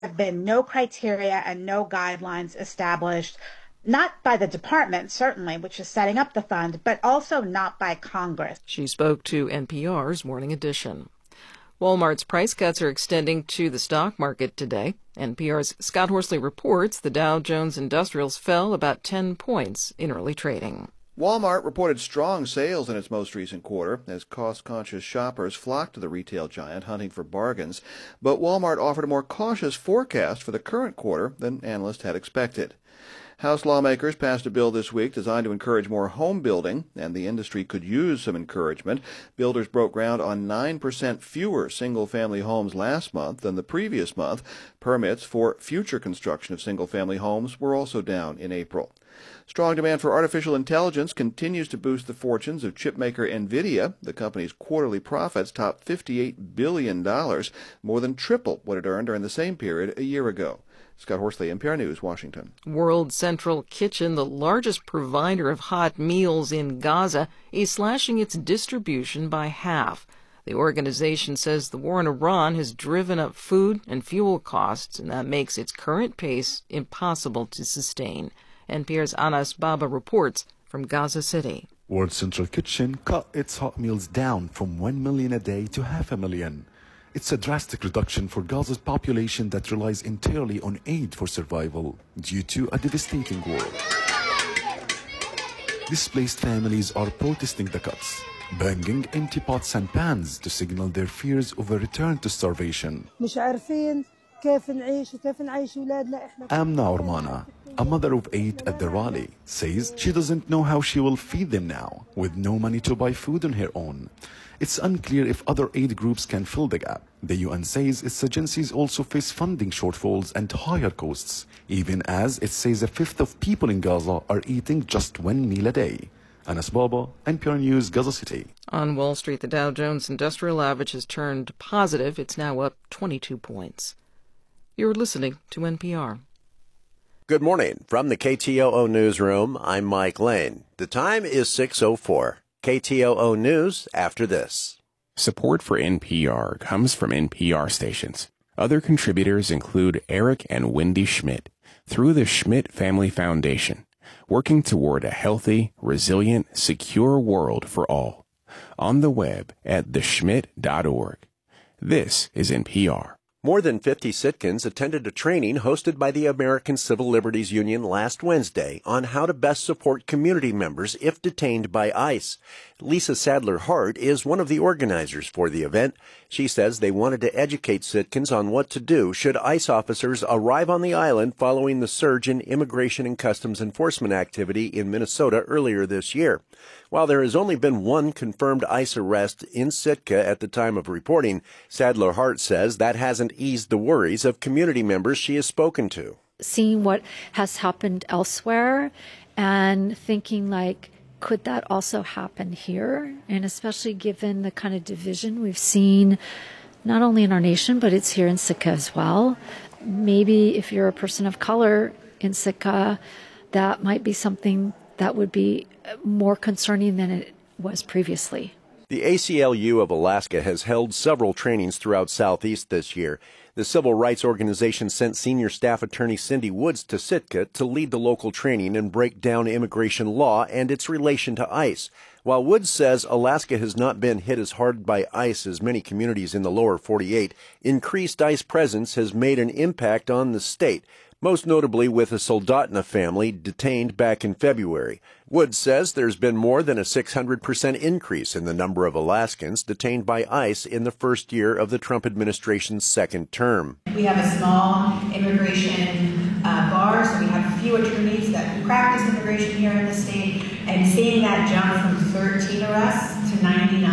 have been no criteria and no guidelines established, not by the department, certainly, which is setting up the fund, but also not by Congress. She spoke to NPR's Morning Edition. Walmart's price cuts are extending to the stock market today. NPR's Scott Horsley reports the Dow Jones Industrials fell about 10 points in early trading. Walmart reported strong sales in its most recent quarter as cost-conscious shoppers flocked to the retail giant hunting for bargains. But Walmart offered a more cautious forecast for the current quarter than analysts had expected. House lawmakers passed a bill this week designed to encourage more home building, and the industry could use some encouragement. Builders broke ground on 9% fewer single-family homes last month than the previous month. Permits for future construction of single-family homes were also down in April. Strong demand for artificial intelligence continues to boost the fortunes of chipmaker NVIDIA. The company's quarterly profits topped $58 billion, more than triple what it earned during the same period a year ago. Scott Horsley, NPR News, Washington. World Central Kitchen, the largest provider of hot meals in Gaza, is slashing its distribution by half. The organization says the war in Iran has driven up food and fuel costs, and that makes its current pace impossible to sustain. NPR's Anas Baba reports from Gaza City. World Central Kitchen cut its hot meals down from 1 million a day to 500,000. It's a drastic reduction for Gaza's population that relies entirely on aid for survival due to a devastating war. Displaced families are protesting the cuts, banging empty pots and pans to signal their fears of a return to starvation. Amna Ormana, a mother of 8 at the rally, says she doesn't know how she will feed them now, with no money to buy food on her own. It's unclear if other aid groups can fill the gap. The UN says its agencies also face funding shortfalls and higher costs, even as it says a fifth of people in Gaza are eating just 1 meal a day. Anas Baba, NPR News, Gaza City. On Wall Street, the Dow Jones Industrial Average has turned positive. It's now up 22 points. You're listening to NPR. Good morning. From the KTOO Newsroom, I'm Mike Lane. The time is 6:04. KTOO News after this. Support for NPR comes from NPR stations. Other contributors include Eric and Wendy Schmidt through the Schmidt Family Foundation, working toward a healthy, resilient, secure world for all. On the web at theschmidt.org. This is NPR. More than 50 Sitkans attended a training hosted by the American Civil Liberties Union last Wednesday on how to best support community members if detained by ICE. Lisa Sadler-Hart is one of the organizers for the event. She says they wanted to educate Sitkans on what to do should ICE officers arrive on the island following the surge in immigration and customs enforcement activity in Minnesota earlier this year. While there has only been one confirmed ICE arrest in Sitka at the time of reporting, Sadler-Hart says that hasn't eased the worries of community members she has spoken to. Seeing what has happened elsewhere and thinking like, could that also happen here? And especially given the kind of division we've seen not only in our nation, but it's here in Sitka as well. Maybe if you're a person of color in Sitka, that might be something that would be more concerning than it was previously. The ACLU of Alaska has held several trainings throughout Southeast this year. The civil rights organization sent senior staff attorney Cindy Woods to Sitka to lead the local training and break down immigration law and its relation to ICE. While Woods says Alaska has not been hit as hard by ICE as many communities in the lower 48, increased ICE presence has made an impact on the state, most notably with a Soldotna family detained back in February. Woods says there's been more than a 600% increase in the number of Alaskans detained by ICE in the first year of the Trump administration's second term. We have a small immigration bar, so we have a few attorneys that practice immigration here in the state, and seeing that jump from 13 arrests to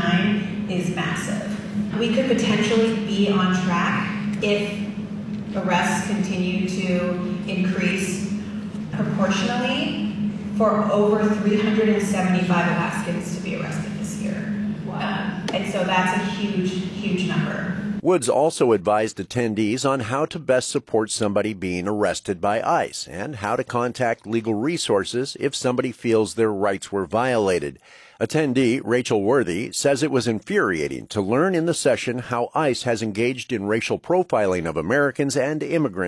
99 is massive. We could potentially be on track if arrests continue to increase proportionally for over 375 Alaskans to be arrested this year. Wow. And so that's a huge, huge number. Woods also advised attendees on how to best support somebody being arrested by ICE and how to contact legal resources if somebody feels their rights were violated. Attendee Rachel Worthy says it was infuriating to learn in the session how ICE has engaged in racial profiling of Americans and immigrants